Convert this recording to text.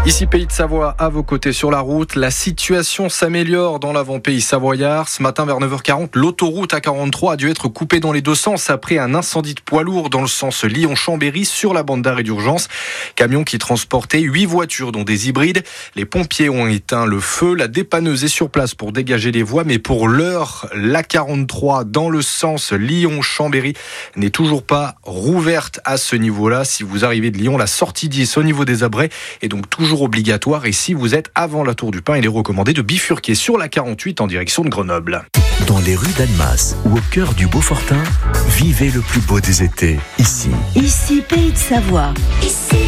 Ici Pays de Savoie, à vos côtés sur la route. La situation s'améliore dans l'avant-pays savoyard. Ce matin vers 9h40, l'autoroute A43 a dû être coupée dans les deux sens après un incendie de poids lourd dans le sens Lyon-Chambéry sur la bande d'arrêt d'urgence. Camion qui transportait 8 voitures dont des hybrides. Les pompiers ont éteint le feu. La dépanneuse est sur place pour dégager les voies. Mais pour l'heure, l'A43 dans le sens Lyon-Chambéry n'est toujours pas rouverte à ce niveau-là. Si vous arrivez de Lyon, la sortie 10 au niveau des Abrets est donc toujours obligatoire, et si vous êtes avant la Tour du Pin, il est recommandé de bifurquer sur la 48 en direction de Grenoble. Dans les rues d'Annemasse ou au cœur du Beaufortin, vivez le plus beau des étés, ici. Ici Pays de Savoie. Ici.